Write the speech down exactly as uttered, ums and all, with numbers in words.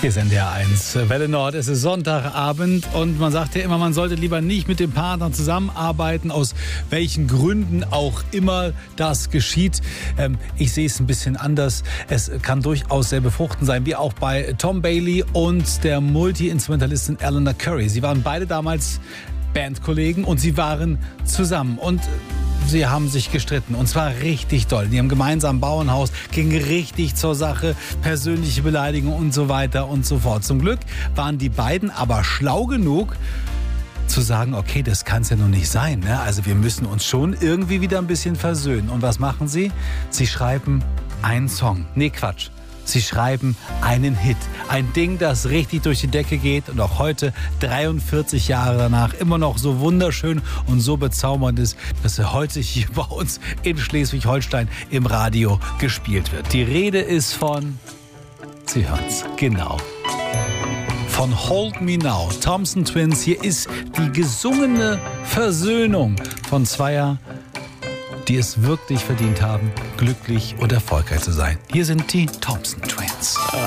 Hier ist N D R eins, Welle Nord, es ist Sonntagabend und man sagt ja immer, man sollte lieber nicht mit dem Partner zusammenarbeiten, aus welchen Gründen auch immer das geschieht. Ähm, ich sehe es ein bisschen anders. Es kann durchaus sehr befruchtend sein, wie auch bei Tom Bailey und der Multi-Instrumentalistin Eleanor Curry. Sie waren beide damals Bandkollegen und sie waren zusammen und sie haben sich gestritten und zwar richtig doll. In ihrem gemeinsamen Bauernhaus ging richtig zur Sache, persönliche Beleidigung und so weiter und so fort. Zum Glück waren die beiden aber schlau genug zu sagen, okay, das kann es ja nun nicht sein. Ne? Also wir müssen uns schon irgendwie wieder ein bisschen versöhnen. Und was machen sie? Sie schreiben einen Song. Nee, Quatsch. Sie schreiben einen Hit. Ein Ding, das richtig durch die Decke geht und auch heute, dreiundvierzig Jahre danach, immer noch so wunderschön und so bezaubernd ist, dass er heute hier bei uns in Schleswig-Holstein im Radio gespielt wird. Die Rede ist von, Sie hören's, genau, von Hold Me Now, Thompson Twins. Hier ist die gesungene Versöhnung von Zweier, die es wirklich verdient haben, glücklich und erfolgreich zu sein. Hier sind die Thompson Twins.